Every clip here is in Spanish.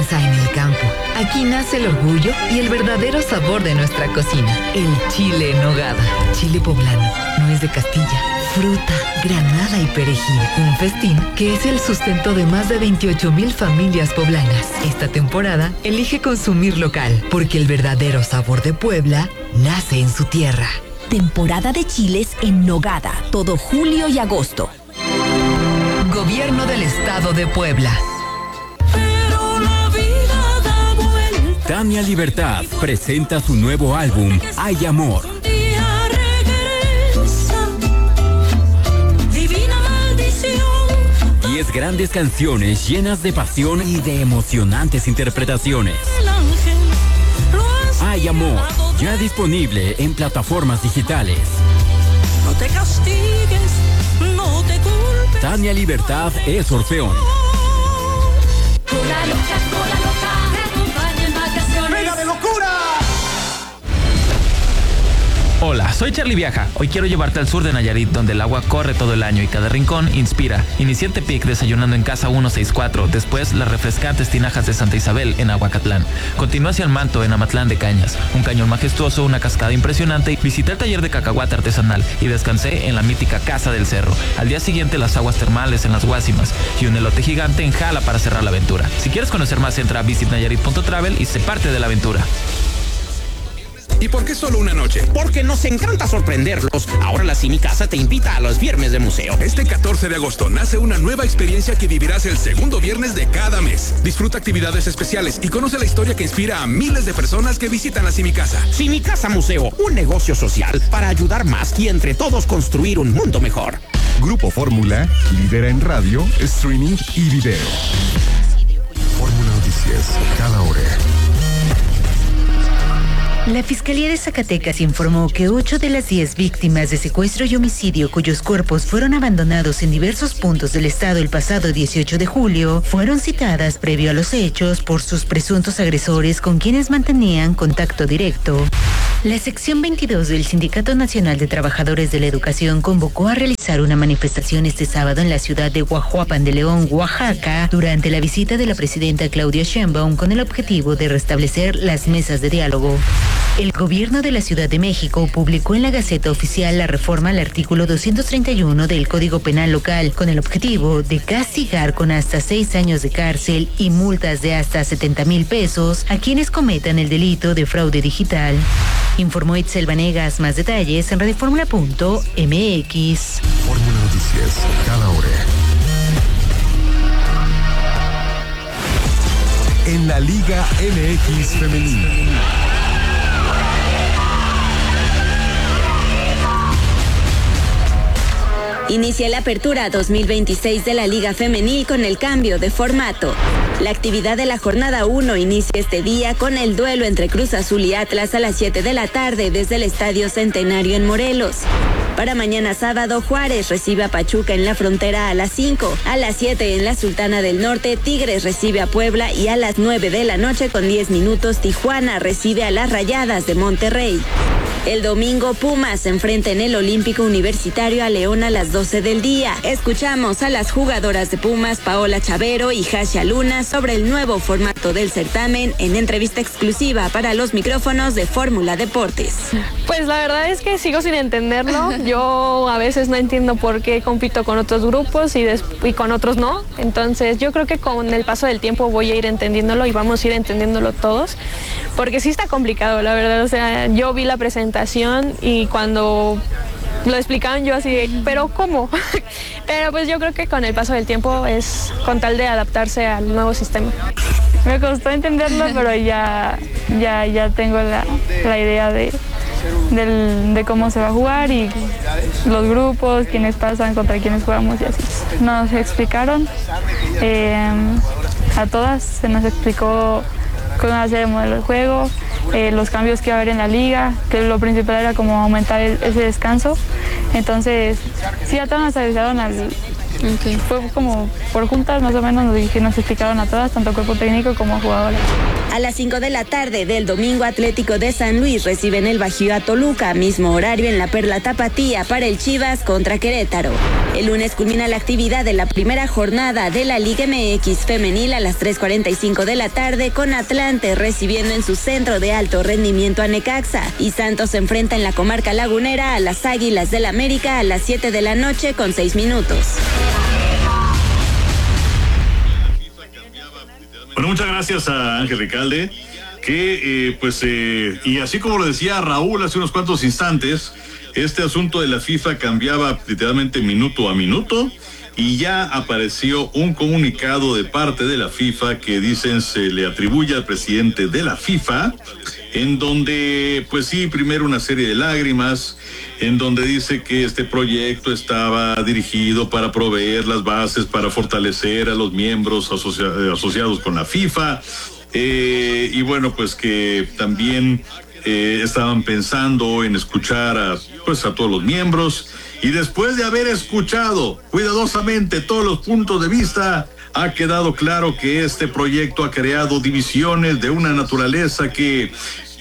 empieza en el campo. Aquí nace el orgullo y el verdadero sabor de nuestra cocina. El chile en nogada. Chile poblano, nuez de Castilla, fruta, granada y perejil. Un festín que es el sustento de más de 28,000 familias poblanas. Esta temporada, elige consumir local, porque el verdadero sabor de Puebla nace en su tierra. Temporada de chiles en nogada, todo julio y agosto. Gobierno del Estado de Puebla. Tania Libertad presenta su nuevo álbum, Hay Amor. 10 grandes canciones llenas de pasión y de emocionantes interpretaciones. Hay Amor, ya disponible en plataformas digitales. No te castigues, no te culpes. Tania Libertad es Orfeón. Cola loca, te acompaña en vacaciones. ¡Venga de locura! Hola, soy Charlie Viaja. Hoy quiero llevarte al sur de Nayarit, donde el agua corre todo el año y cada rincón inspira. Inicié en Tepic desayunando en Casa 164, después las refrescantes tinajas de Santa Isabel en Aguacatlán. Continué hacia el Manto en Amatlán de Cañas, un cañón majestuoso, una cascada impresionante. Visité el taller de cacahuate artesanal y descansé en la mítica Casa del Cerro. Al día siguiente las aguas termales en las Guásimas y un elote gigante en Jala para cerrar la aventura. Si quieres conocer más, entra a visitnayarit.travel y sé parte de la aventura. ¿Y por qué solo una noche? Porque nos encanta sorprenderlos. Ahora la Simi Casa te invita a los viernes de museo. Este 14 de agosto nace una nueva experiencia que vivirás el segundo viernes de cada mes. Disfruta actividades especiales y conoce la historia que inspira a miles de personas que visitan la Simi Casa. Simi Casa Museo, un negocio social para ayudar más y entre todos construir un mundo mejor. Grupo Fórmula, lidera en radio, streaming y video. Fórmula Noticias, cada hora. La Fiscalía de Zacatecas informó que 8 de las 10 víctimas de secuestro y homicidio cuyos cuerpos fueron abandonados en diversos puntos del estado el pasado 18 de julio fueron citadas previo a los hechos por sus presuntos agresores con quienes mantenían contacto directo. La sección 22 del Sindicato Nacional de Trabajadores de la Educación convocó a realizar una manifestación este sábado en la ciudad de Guajuapan de León, Oaxaca, durante la visita de la presidenta Claudia Sheinbaum con el objetivo de restablecer las mesas de diálogo. El gobierno de la Ciudad de México publicó en la Gaceta Oficial la reforma al artículo 231 del Código Penal local con el objetivo de castigar con hasta 6 años de cárcel y multas de hasta 70,000 pesos a quienes cometan el delito de fraude digital. Informó Itzel Vanegas. Más detalles en radioformula.mx. Fórmula Noticias, cada hora. En la Liga MX Femenina. Inicia la apertura 2026 de la Liga Femenil con el cambio de formato. La actividad de la jornada 1 inicia este día con el duelo entre Cruz Azul y Atlas a las 7 de la tarde desde el Estadio Centenario en Morelos. Para mañana sábado, Juárez recibe a Pachuca en la Frontera a las 5. A las 7 en la Sultana del Norte, Tigres recibe a Puebla y a las 9 de la noche con 10 minutos, Tijuana recibe a las Rayadas de Monterrey. El domingo, Pumas se enfrenta en el Olímpico Universitario a León a las 12 del día. Escuchamos a las jugadoras de Pumas, Paola Chavero y Jasha Luna, sobre el nuevo formato del certamen en entrevista exclusiva para los micrófonos de Fórmula Deportes. Pues la verdad es que sigo sin entenderlo. Yo a veces no entiendo por qué compito con otros grupos y con otros no. Entonces yo creo que con el paso del tiempo voy a ir entendiéndolo y vamos a ir entendiéndolo todos. Porque sí está complicado, la verdad. O sea, yo vi la presentación y cuando lo explicaban yo así, ¿pero cómo? Pero pues yo creo que con el paso del tiempo es con tal de adaptarse al nuevo sistema. Me costó entenderlo, pero ya tengo la idea de cómo se va a jugar y los grupos, quiénes pasan, contra quiénes jugamos y así. Nos explicaron, a todas se nos explicó cómo va a ser el modelo de juego, los cambios que va a haber en la liga, que lo principal era como aumentar ese descanso. Entonces, sí, a todas nos avisaron fue como por juntas más o menos nos explicaron a todas, tanto cuerpo técnico como jugadoras. A las 5 de la tarde del domingo, Atlético de San Luis recibe en el Bajío a Toluca, mismo horario en la Perla Tapatía para el Chivas contra Querétaro. El lunes culmina la actividad de la primera jornada de la Liga MX femenil a las 3:45 de la tarde con Atlante recibiendo en su centro de alto rendimiento a Necaxa y Santos se enfrenta en la comarca lagunera a las Águilas del América a las 7 de la noche con 6 minutos. Bueno, muchas gracias a Ángel Recalde, que y así como lo decía Raúl hace unos cuantos instantes, este asunto de la FIFA cambiaba literalmente minuto a minuto y ya apareció un comunicado de parte de la FIFA que dicen se le atribuye al presidente de la FIFA, en donde, pues sí, primero una serie de lágrimas, en donde dice que este proyecto estaba dirigido para proveer las bases para fortalecer a los miembros asociados con la FIFA, y bueno, pues que también estaban pensando en escuchar a todos los miembros, y después de haber escuchado cuidadosamente todos los puntos de vista, ha quedado claro que este proyecto ha creado divisiones de una naturaleza que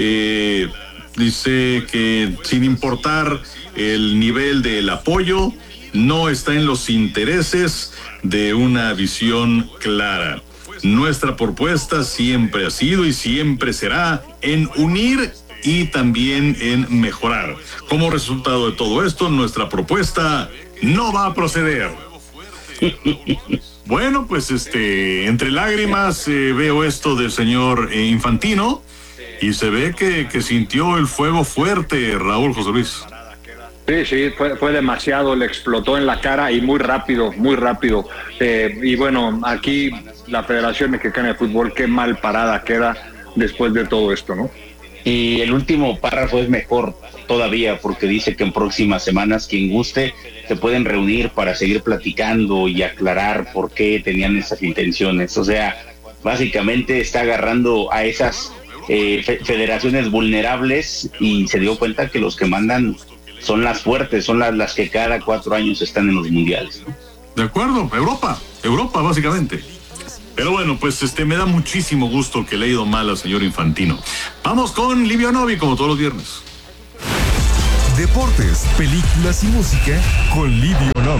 dice que sin importar el nivel del apoyo, no está en los intereses de una visión clara. Nuestra propuesta siempre ha sido y siempre será en unir y también en mejorar. Como resultado de todo esto, nuestra propuesta no va a proceder. Bueno, pues entre lágrimas veo esto del señor Infantino y se ve que sintió el fuego fuerte, Raúl José Luis. Sí, fue demasiado, le explotó en la cara y muy rápido. Y bueno, aquí la Federación Mexicana de Fútbol, qué mal parada queda después de todo esto, ¿no? Y el último párrafo es mejor todavía porque dice que en próximas semanas, quien guste, se pueden reunir para seguir platicando y aclarar por qué tenían esas intenciones. O sea, básicamente está agarrando a esas federaciones vulnerables y se dio cuenta que los que mandan son las fuertes, son las que cada 4 años están en los mundiales, ¿no? De acuerdo, Europa básicamente. Pero bueno, pues me da muchísimo gusto que le ha ido mal al señor Infantino. Vamos con Livio Novi, como todos los viernes. Deportes, películas y música con Livio Novi.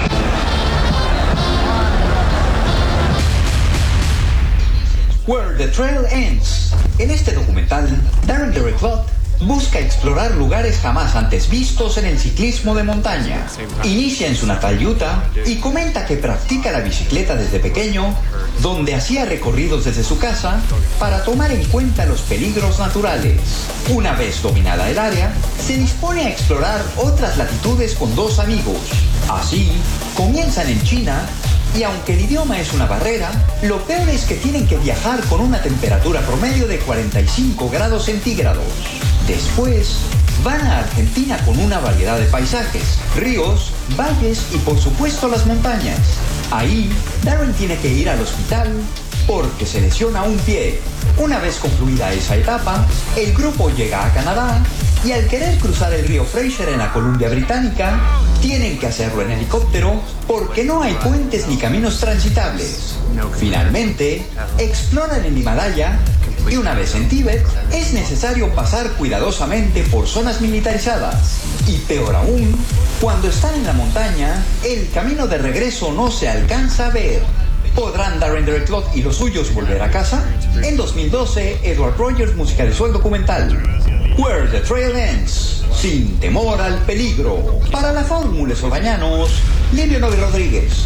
Where the Trail Ends. En este documental, Darren Derek-Lott busca explorar lugares jamás antes vistos en el ciclismo de montaña. Inicia en su natal Utah y comenta que practica la bicicleta desde pequeño, donde hacía recorridos desde su casa para tomar en cuenta los peligros naturales. Una vez dominada el área, se dispone a explorar otras latitudes con 2 amigos. Así, comienzan en China y aunque el idioma es una barrera, lo peor es que tienen que viajar con una temperatura promedio de 45 grados centígrados. Después, van a Argentina con una variedad de paisajes, ríos, valles y por supuesto las montañas. Ahí, Darren tiene que ir al hospital porque se lesiona un pie. Una vez concluida esa etapa, el grupo llega a Canadá y al querer cruzar el río Fraser en la Columbia Británica, tienen que hacerlo en helicóptero porque no hay puentes ni caminos transitables. Finalmente, exploran el Himalaya y una vez en Tíbet, es necesario pasar cuidadosamente por zonas militarizadas. Y peor aún, cuando están en la montaña, el camino de regreso no se alcanza a ver. ¿Podrán Darren Derek-Lott y los suyos volver a casa? En 2012, Edward Rogers musicalizó el documental Where the Trail Ends, sin temor al peligro. Para la Fórmula Solbañanos, Livio Novi Rodríguez.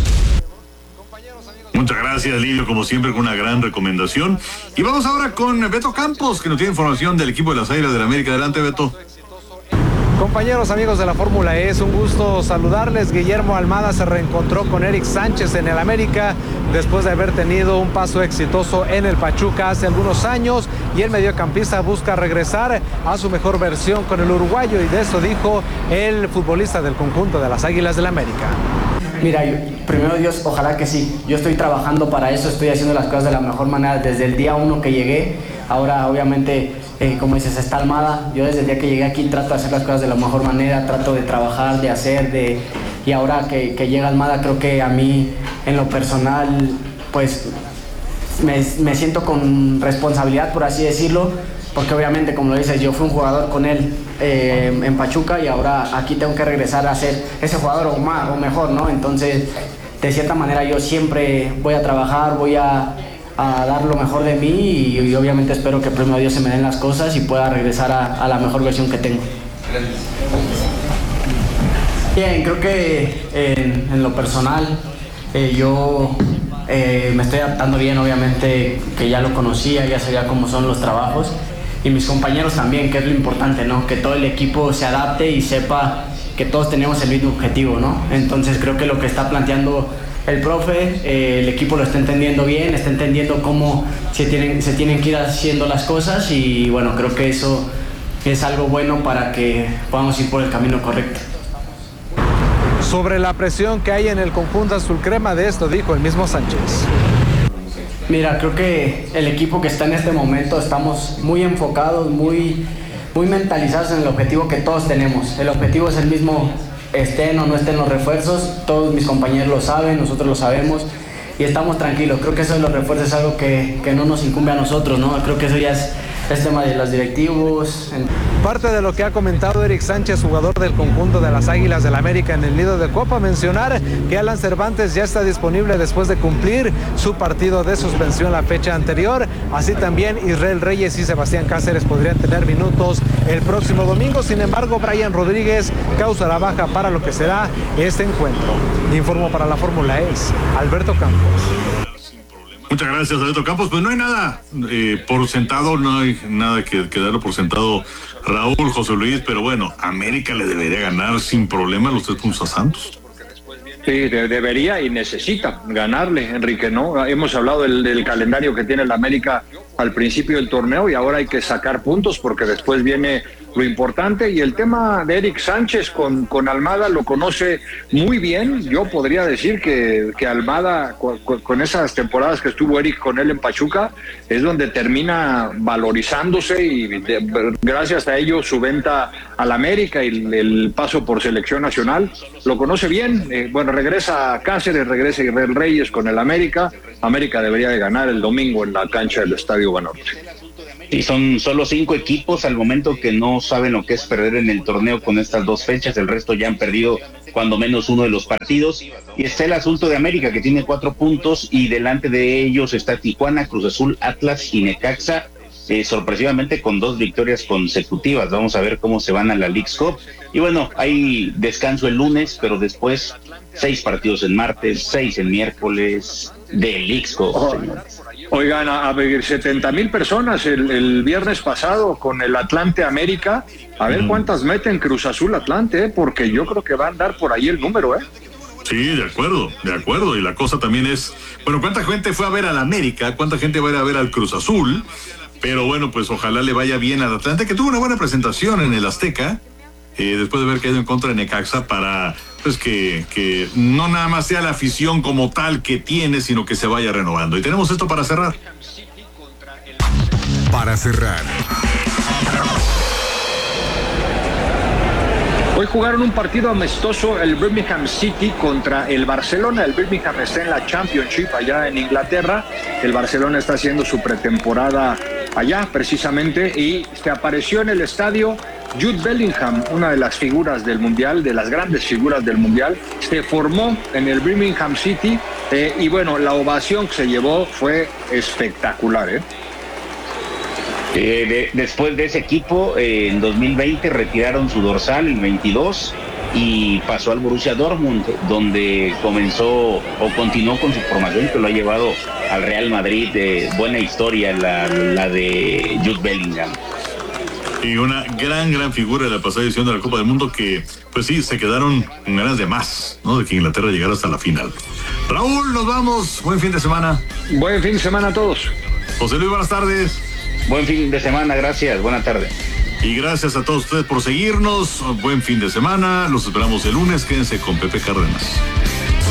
Muchas gracias, Livio, como siempre, con una gran recomendación. Y vamos ahora con Beto Campos, que nos tiene información del equipo de las Águilas del América. Adelante, Beto. Compañeros, amigos de la Fórmula E, es un gusto saludarles. Guillermo Almada se reencontró con Eric Sánchez en el América después de haber tenido un paso exitoso en el Pachuca hace algunos años, y el mediocampista busca regresar a su mejor versión con el uruguayo, y de eso dijo el futbolista del conjunto de las Águilas del América. Mira, primero Dios, ojalá que sí. Yo estoy trabajando para eso, estoy haciendo las cosas de la mejor manera desde el día 1 que llegué. Ahora, obviamente, como dices, está Almada. Yo desde el día que llegué aquí trato de hacer las cosas de la mejor manera, trato de trabajar, de hacer, y ahora que llega Almada, creo que a mí, en lo personal, pues me siento con responsabilidad, por así decirlo, porque obviamente, como lo dices, yo fui un jugador con él en Pachuca y ahora aquí tengo que regresar a ser ese jugador o mejor, ¿no? Entonces, de cierta manera yo siempre voy a trabajar, voy a dar lo mejor de mí y obviamente espero que primero Dios se me den las cosas y pueda regresar a la mejor versión que tengo. Bien, creo que en lo personal yo me estoy adaptando bien, obviamente que ya lo conocía, ya sabía cómo son los trabajos y mis compañeros también, que es lo importante, ¿no? Que todo el equipo se adapte y sepa que todos tenemos el mismo objetivo, ¿no? Entonces creo que lo que está planteando el profe, el equipo lo está entendiendo bien, está entendiendo cómo se tienen que ir haciendo las cosas y bueno, creo que eso es algo bueno para que podamos ir por el camino correcto. Sobre la presión que hay en el conjunto azul crema, de esto dijo el mismo Sánchez. Mira, creo que el equipo que está en este momento estamos muy enfocados, muy mentalizados en el objetivo que todos tenemos. El objetivo es el mismo, estén o no estén los refuerzos, todos mis compañeros lo saben, nosotros lo sabemos y estamos tranquilos. Creo que eso de los refuerzos es algo que no nos incumbe a nosotros, ¿no? Creo que eso ya es tema de los directivos. Parte de lo que ha comentado Eric Sánchez, jugador del conjunto de las Águilas del América en el Nido de Copa, mencionar que Alan Cervantes ya está disponible después de cumplir su partido de suspensión la fecha anterior. Así también Israel Reyes y Sebastián Cáceres podrían tener minutos el próximo domingo. Sin embargo, Brian Rodríguez causa la baja para lo que será este encuentro. Informó para la Fórmula E, Alberto Campos. Muchas gracias, Alberto Campos. Pues no hay nada por sentado, no hay nada que darlo por sentado, Raúl, José Luis, pero bueno, América le debería ganar sin problema los 3 puntos a Santos. Sí, debería y necesita ganarle, Enrique, ¿no? Hemos hablado del calendario que tiene el América al principio del torneo y ahora hay que sacar puntos porque después viene lo importante y el tema de Eric Sánchez con Almada lo conoce muy bien. Yo podría decir que Almada con esas temporadas que estuvo Eric con él en Pachuca es donde termina valorizándose y gracias a ello su venta al América y el paso por selección nacional lo conoce bien. Bueno, regresa Cáceres, regresa Israel Reyes con el América. América debería de ganar el domingo en la cancha del Estadio Banorte. Y son solo 5 equipos al momento que no saben lo que es perder en el torneo con estas 2 fechas. El resto ya han perdido cuando menos uno de los partidos. Y está el asunto de América, que tiene 4 puntos y delante de ellos está Tijuana, Cruz Azul, Atlas y Necaxa, sorpresivamente con 2 victorias consecutivas. Vamos a ver cómo se van a la Leagues Cup. Y bueno, hay descanso el lunes, pero después 6 partidos el martes, 6 el miércoles de Leagues Cup, señores. Oigan, a ver, 70,000 personas el viernes pasado con el Atlante América. A ver cuántas meten Cruz Azul Atlante, porque yo creo que va a andar por ahí el número, Sí, de acuerdo. Y la cosa también es, bueno, ¿cuánta gente fue a ver al América? ¿Cuánta gente va a ir a ver al Cruz Azul? Pero bueno, pues ojalá le vaya bien al Atlante, que tuvo una buena presentación en el Azteca, después de haber caído en contra de Necaxa, para pues que no nada más sea la afición como tal que tiene, sino que se vaya renovando. Y tenemos esto para cerrar. Para cerrar. Hoy jugaron un partido amistoso el Birmingham City contra el Barcelona. El Birmingham está en la Championship allá en Inglaterra. El Barcelona está haciendo su pretemporada allá precisamente y se apareció en el estadio Jude Bellingham, una de las figuras del Mundial, de las grandes figuras del Mundial. Se formó en el Birmingham City y bueno, la ovación que se llevó fue espectacular, Después de ese equipo, en 2020 retiraron su dorsal, el 22, y pasó al Borussia Dortmund, donde comenzó o continuó con su formación, que lo ha llevado al Real Madrid. Buena historia la de Jude Bellingham. Y una gran figura de la pasada edición de la Copa del Mundo que, pues sí, se quedaron con ganas de más, ¿no? De que Inglaterra llegara hasta la final. Raúl, nos vamos. Buen fin de semana. Buen fin de semana a todos. José Luis, buenas tardes. Buen fin de semana, gracias. Buenas tardes. Y gracias a todos ustedes por seguirnos. Buen fin de semana. Los esperamos el lunes. Quédense con Pepe Cárdenas.